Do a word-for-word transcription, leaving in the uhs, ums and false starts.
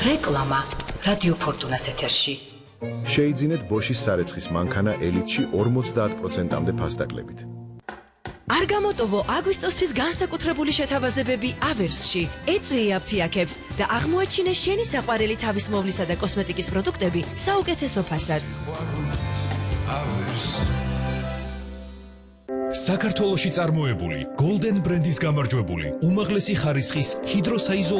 რეკლამა რადიო ფორტუნას ეთერში. შეიძინეთ ბოშის სარეცხის მანქანა ელიტში ორმოცდაათ პროცენტამდე ფასდაკლებით. არ გამოტოვო აგვისტოსთვის განსაკუთრებული შეთავაზებები ავერსში. ეწვიე აფთიაქებს და აღმოაჩინე შენი საყვარელი თავისმოვლისა და კოსმეტიკის პროდუქტები საუკეთესო ფასად. საქართველოში წარმოებული Golden ბრენდის გამარჯვებული უმაღლესი ხარისხის ჰიდროსაიზოლ